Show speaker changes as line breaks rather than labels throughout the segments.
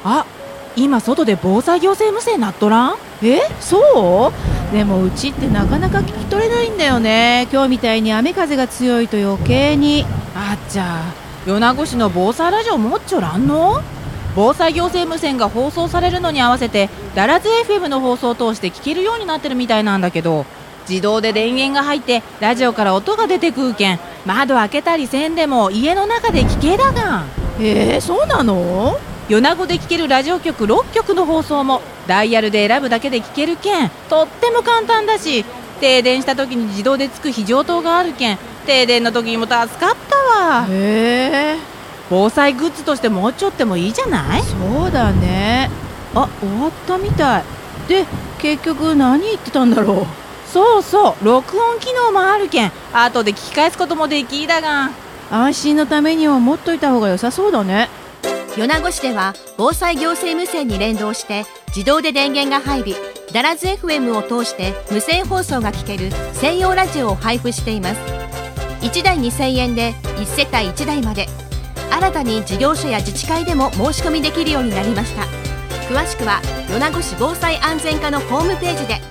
あ、今外で防災行政無線なっとらん？
そうでもうちってなかなか聞き取れないんだよね。今日みたいに雨風が強いと余計に。
あっちゃ、米子市の防災ラジオ持っちょらんの？防災行政無線が放送されるのに合わせてダラズ FM の放送を通して聞けるようになってるみたいなんだけど、自動で電源が入ってラジオから音が出てくるけん、窓開けたりせんでも家の中で聞けだがん。
そうなの？
米子で聞けるラジオ局6局の放送もダイヤルで選ぶだけで聞けるけん、とっても簡単だし、停電した時に自動でつく非常灯があるけん、停電の時にも助かったわ。防災グッズとして持っちょってもいいじゃない？
そうだね。あ、終わったみたいで、結局何言ってたんだろう。
そうそう、録音機能もあるけん後で聞き返すこともできだが、
安心のためには持っといた方が良さそうだね。
米子市では防災行政無線に連動して自動で電源が入り、ダラズ FM を通して無線放送が聞ける専用ラジオを配布しています。1台2000円で1世帯1台まで。新たに事業者や自治会でも申し込みできるようになりました。詳しくは米子市防災安全課のホームページで。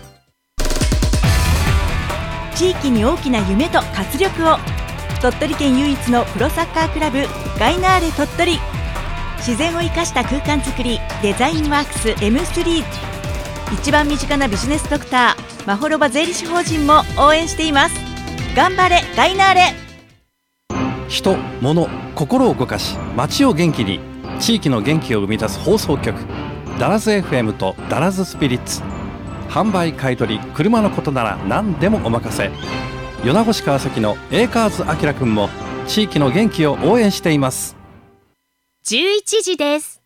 地域に大きな夢と活力を。鳥取県唯一のプロサッカークラブガイナーレ鳥取。自然を生かした空間づくり、デザインワークス M3。 一番身近なビジネスドクターまほろば税理士法人も応援しています。頑張れガイナーレ。
人、物、心を動かし街を元気に、地域の元気を生み出す放送局ダラズ FM とダラズスピリッツ。販売買取車のことなら何でもお任せ。米子市川崎のエーカーズあきらくんも地域の元気を応援しています。
11時です。